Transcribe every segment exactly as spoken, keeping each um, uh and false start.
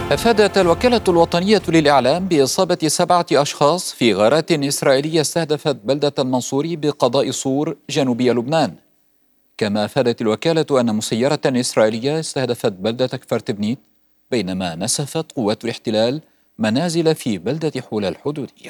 أفادت الوكالة الوطنية للإعلام بإصابة سبعة أشخاص في غارات إسرائيلية استهدفت بلدة المنصوري بقضاء صور جنوبي لبنان. كما أفادت الوكالة أن مسيرة إسرائيلية استهدفت بلدة كفر تبنيت، بينما نسفت قوات الاحتلال منازل في بلدة حول الحدودية.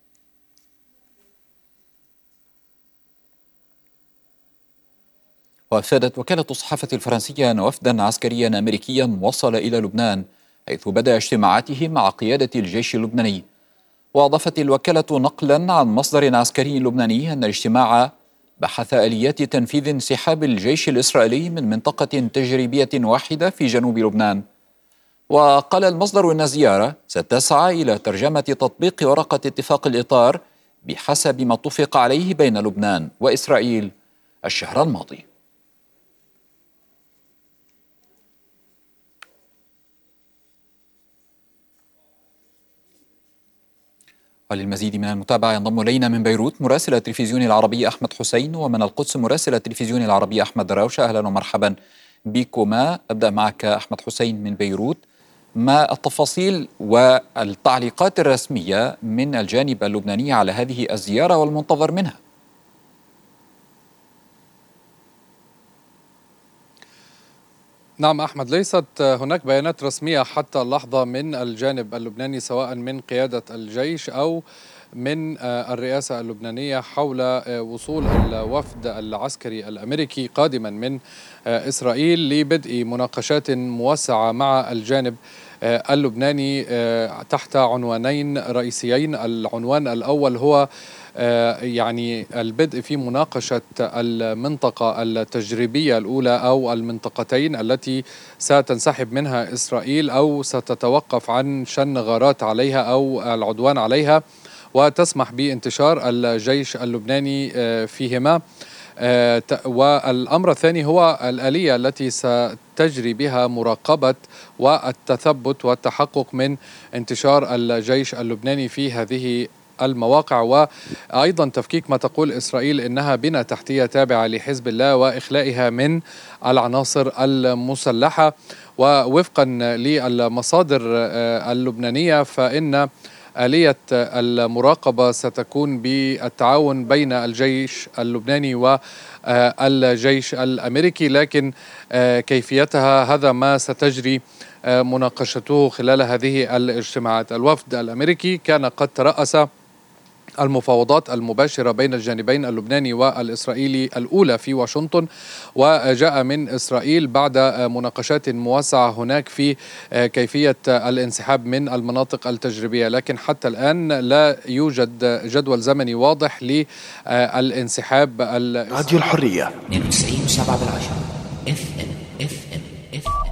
وأفادت وكالة الصحافة الفرنسية أن وفدا عسكريا أمريكيا وصل إلى لبنان، حيث بدأ اجتماعاته مع قيادة الجيش اللبناني. وأضافت الوكالة نقلا عن مصدر عسكري لبناني أن الاجتماع بحث آليات تنفيذ انسحاب الجيش الإسرائيلي من منطقة تجريبية واحدة في جنوب لبنان. وقال المصدر أن الزيارة ستسعى إلى ترجمة تطبيق ورقة اتفاق الإطار بحسب ما اتفق عليه بين لبنان وإسرائيل الشهر الماضي. وللمزيد من المتابعة ينضم إلينا من بيروت مراسل التلفزيون العربي أحمد حسين، ومن القدس مراسل التلفزيون العربي أحمد دراوشة. أهلا ومرحبا بكما. أبدأ معك أحمد حسين من بيروت، ما التفاصيل والتعليقات الرسمية من الجانب اللبناني على هذه الزيارة والمنتظر منها؟ نعم أحمد، ليست هناك بيانات رسمية حتى اللحظة من الجانب اللبناني، سواء من قيادة الجيش أو من الرئاسة اللبنانية، حول وصول الوفد العسكري الأمريكي قادما من إسرائيل لبدء مناقشات موسعة مع الجانب اللبناني تحت عنوانين رئيسيين. العنوان الأول هو يعني البدء في مناقشة المنطقة التجريبية الأولى أو المنطقتين التي ستنسحب منها إسرائيل أو ستتوقف عن شن غارات عليها أو العدوان عليها، وتسمح بانتشار الجيش اللبناني فيهما. والأمر الثاني هو الآلية التي ستجري بها مراقبة والتثبت والتحقق من انتشار الجيش اللبناني في هذه المواقع، وأيضا تفكيك ما تقول إسرائيل إنها بنى تحتية تابعة لحزب الله وإخلائها من العناصر المسلحة. ووفقا للمصادر اللبنانية فإن آلية المراقبة ستكون بالتعاون بين الجيش اللبناني والجيش الأمريكي، لكن كيفيتها هذا ما ستجري مناقشته خلال هذه الاجتماعات. الوفد الأمريكي كان قد ترأس المفاوضات المباشرة بين الجانبين اللبناني والإسرائيلي الأولى في واشنطن، وجاء من إسرائيل بعد مناقشات موسعة هناك في كيفية الانسحاب من المناطق التجريبية، لكن حتى الآن لا يوجد جدول زمني واضح للانسحاب. راديو الحرية اثنين وتسعين وسبعة بالعشرة اف ام اف ام اف ام.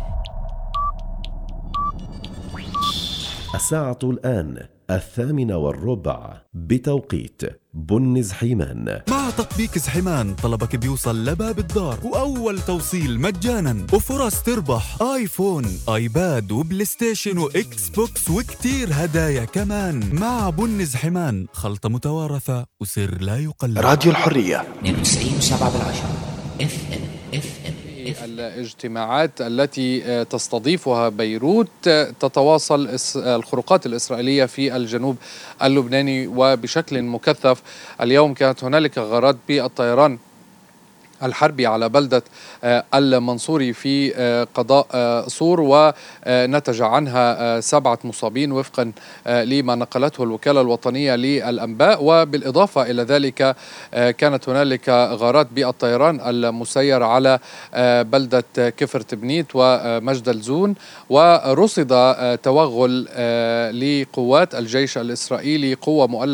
الساعة الآن الثامنة والربع بتوقيت بن زحيمان. مع تطبيق زحيمان طلبك بيوصل لباب الدار، وأول توصيل مجانا، وفرص تربح آيفون، آيباد، وبلاي ستيشن، وإكس بوكس، وكتير هدايا كمان. مع بن زحيمان خلطة متوارثة وسر لا يقلد. راديو الحرية اثنين وتسعين وسبعة بالعشرة اف ام اف ام. الاجتماعات التي تستضيفها بيروت تتواصل الخروقات الإسرائيلية في الجنوب اللبناني وبشكل مكثف. اليوم كانت هنالك غارات بالطيران الحربي على بلدة المنصوري في قضاء صور، ونتج عنها سبعة مصابين وفقا لما نقلته الوكالة الوطنية للأنباء. وبالإضافة إلى ذلك كانت هنالك غارات بالطيران المسير على بلدة كفر تبنيت ومجد الزون، ورصد توغل لقوات الجيش الإسرائيلي، قوة مؤلفة